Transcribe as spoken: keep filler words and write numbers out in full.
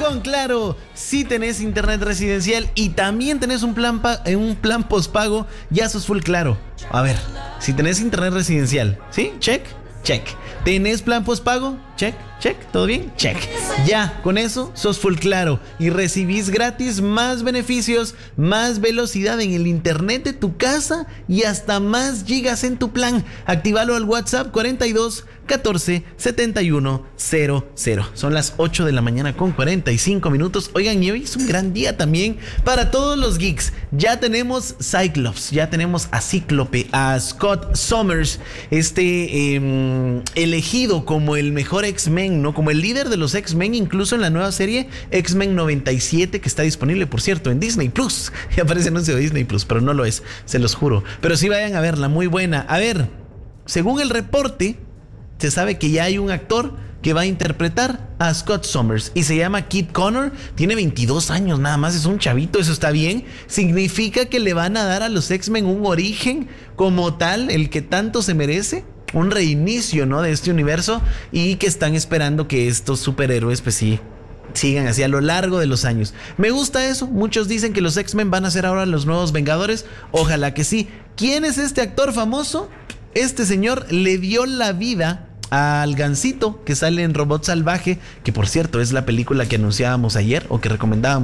Con Claro, si tenés internet residencial y también tenés un plan, pa- eh, un plan postpago, ya sos full Claro. A ver, si tenés internet residencial, ¿sí? Check, check. ¿Tenés plan postpago? Check, check. ¿Todo bien? Check. Ya, con eso sos full Claro y recibís gratis más beneficios, más velocidad en el internet de tu casa y hasta más gigas en tu plan. Actívalo al WhatsApp cuarenta y dos catorce setenta y uno cero cero. Son las ocho de la mañana con cuarenta y cinco minutos. Oigan, y hoy es un gran día también para todos los geeks. Ya tenemos Cyclops, ya tenemos a Cíclope, a Scott Summers, este eh, elegido como el mejor X-Men, ¿no? Como el líder de los X-Men, incluso en la nueva serie X-Men noventa y siete, que está disponible, por cierto, en Disney Plus. Ya aparece anuncio de Disney Plus, pero no lo es, se los juro. Pero sí vayan a verla, muy buena. A ver, según el reporte, se sabe que ya hay un actor que va a interpretar a Scott Summers y se llama Kit Connor. Tiene veintidós años nada más, es un chavito, eso está bien. Significa que le van a dar a los X-Men un origen como tal, el que tanto se merece, un reinicio, ¿no?, de este universo, y que están esperando que estos superhéroes pues sí sigan así a lo largo de los años. Me gusta eso. Muchos dicen que los X-Men van a ser ahora los nuevos Vengadores. Ojalá que sí. ¿Quién es este actor famoso? Este señor le dio la vida al Gansito, que sale en Robot Salvaje, que por cierto es la película que anunciábamos ayer o que recomendábamos